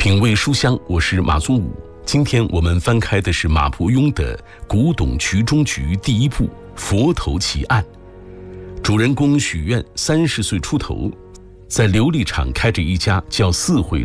品味书香，我是马宗武。今天我们翻开的是马伯庸的《古董局中局》第一部《佛头奇案》。主人公许愿30岁出头，在琉璃厂开着一家叫四惠